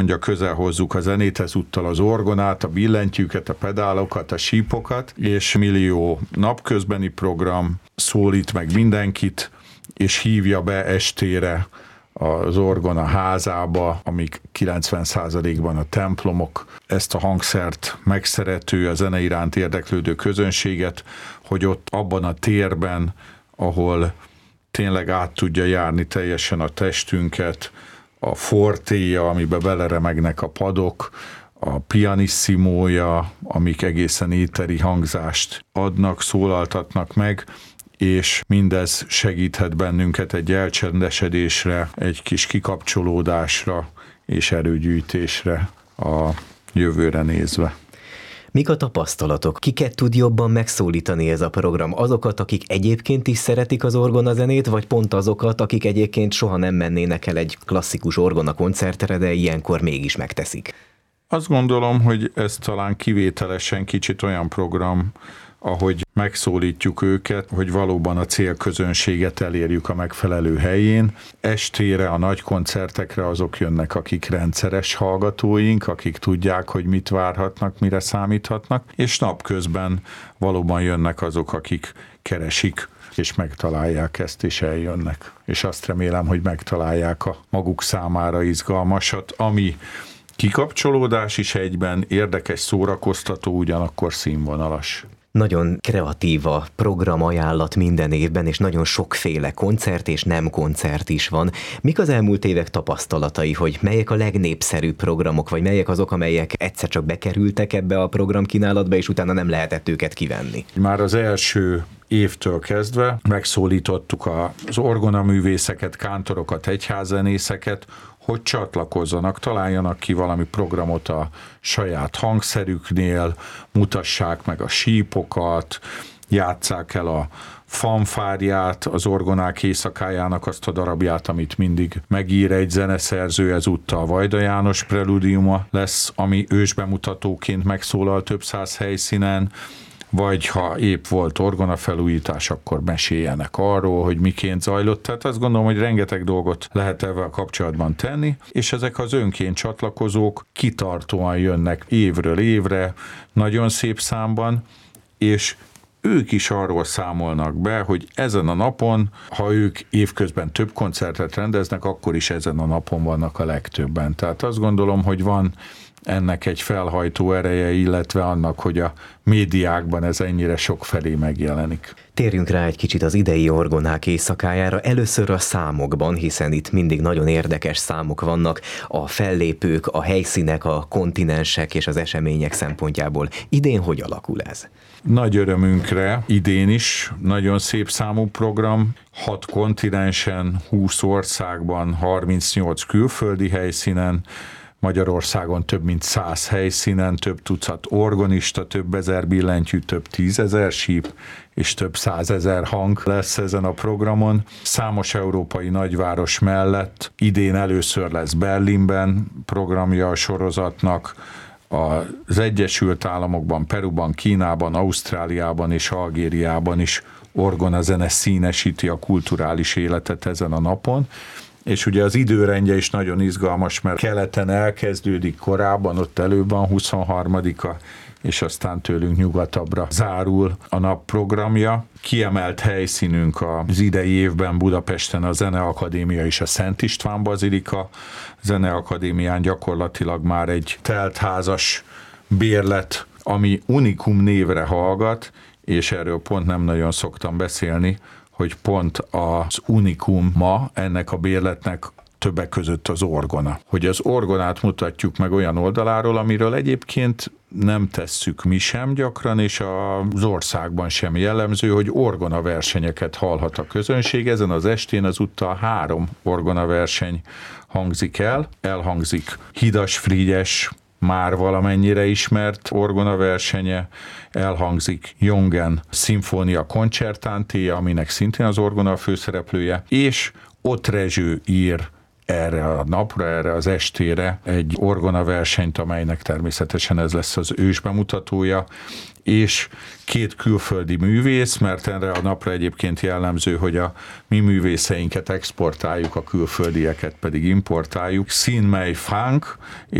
Mondja, közel hozzuk a zenét, ezúttal az orgonát, a billentyűket, a pedálokat, a sípokat, és millió napközbeni program szólít meg mindenkit, és hívja be estére az orgona házába, amik 90%-ban a templomok, ezt a hangszert megszerető, a zene iránt érdeklődő közönséget, hogy ott abban a térben, ahol tényleg át tudja járni teljesen a testünket, a fortéja, amiben beleremegnek a padok, a pianissimója, amik egészen éteri hangzást adnak, szólaltatnak meg, és mindez segíthet bennünket egy elcsendesedésre, egy kis kikapcsolódásra és erőgyűjtésre a jövőre nézve. Mik a tapasztalatok? Kiket tud jobban megszólítani ez a program? Azokat, akik egyébként is szeretik az orgonazenét, vagy pont azokat, akik egyébként soha nem mennének el egy klasszikus orgona koncertre, de ilyenkor mégis megteszik? Azt gondolom, hogy ez talán kivételesen kicsit olyan program, ahogy megszólítjuk őket, hogy valóban a célközönséget elérjük a megfelelő helyén. Estére a nagy koncertekre azok jönnek, akik rendszeres hallgatóink, akik tudják, hogy mit várhatnak, mire számíthatnak, és napközben valóban jönnek azok, akik keresik és megtalálják ezt, és eljönnek. És azt remélem, hogy megtalálják a maguk számára izgalmasat, ami kikapcsolódás is egyben, érdekes, szórakoztató, ugyanakkor színvonalas. Nagyon kreatív a programajánlat minden évben, és nagyon sokféle koncert és nem koncert is van. Mik az elmúlt évek tapasztalatai, hogy melyek a legnépszerűbb programok, vagy melyek azok, amelyek egyszer csak bekerültek ebbe a programkínálatba, és utána nem lehetett őket kivenni? Már az első évtől kezdve megszólítottuk az orgonaművészeket, kántorokat, egyházzenészeket, hogy csatlakozzanak, találjanak ki valami programot a saját hangszerüknél, mutassák meg a sípokat, játsszák el a fanfárját, az orgonák éjszakájának azt a darabját, amit mindig megír egy zeneszerző, ezúttal Vajda János preludiuma lesz, ami ősbemutatóként megszólal több száz helyszínen, vagy ha épp volt orgonafelújítás, akkor meséljenek arról, hogy miként zajlott. Tehát azt gondolom, hogy rengeteg dolgot lehet ezzel kapcsolatban tenni, és ezek az önként csatlakozók kitartóan jönnek évről évre, nagyon szép számban, és ők is arról számolnak be, hogy ezen a napon, ha ők évközben több koncertet rendeznek, akkor is ezen a napon vannak a legtöbben. Tehát azt gondolom, hogy van ennek egy felhajtó ereje, illetve annak, hogy a médiákban ez ennyire sokfelé megjelenik. Térjünk rá egy kicsit az idei orgonák éjszakájára, először a számokban, hiszen itt mindig nagyon érdekes számok vannak, a fellépők, a helyszínek, a kontinensek és az események szempontjából. Idén hogy alakul ez? Nagy örömünkre idén is nagyon szép számú program, 6 kontinensen, 20 országban, 38 külföldi helyszínen, Magyarországon több mint 100 helyszínen, több tucat orgonista, több ezer billentyű, több 10 000 síp és több 100 000 hang lesz ezen a programon. Számos európai nagyváros mellett idén először lesz Berlinben programja a sorozatnak, az Egyesült Államokban, Peruban, Kínában, Ausztráliában és Algériában is orgonazene színesíti a kulturális életet ezen a napon. És ugye az időrendje is nagyon izgalmas, mert keleten elkezdődik korábban, ott előbb van 23-a, és aztán tőlünk nyugatabbra zárul a nap programja. Kiemelt helyszínünk az idei évben Budapesten a Zeneakadémia és a Szent István Bazilika. A Zeneakadémián gyakorlatilag már egy teltházas bérlet, ami Unikum névre hallgat, és erről pont nem nagyon szoktam beszélni, hogy pont az unikum ma ennek a bérletnek többek között az orgona. Hogy az orgonát mutatjuk meg olyan oldaláról, amiről egyébként nem tesszük mi sem gyakran, és az országban sem jellemző, hogy orgonaversenyeket hallhat a közönség. Ezen az estén azúttal 3 orgonaverseny hangzik el. Elhangzik Hidas Frigyes, már valamennyire ismert orgonaversenye, elhangzik Jongen Szimfónia Concertante, aminek szintén az orgona a főszereplője, és Ott Rezső ír erre a napra, erre az estére egy orgona versenyt, amelynek természetesen ez lesz az ősbemutatója, és 2 külföldi művész, mert erre a napra egyébként jellemző, hogy a mi művészeinket exportáljuk, a külföldieket pedig importáljuk. Xin Mei Fang